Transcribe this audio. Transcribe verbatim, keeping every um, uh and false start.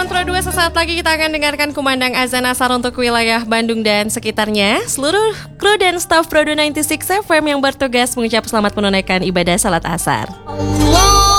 Sobat Pro dua, sesaat lagi kita akan dengarkan kumandang azan asar untuk wilayah Bandung dan sekitarnya. Seluruh kru dan staf Pro dua sembilan enam F M yang bertugas mengucap selamat menunaikan ibadah salat asar.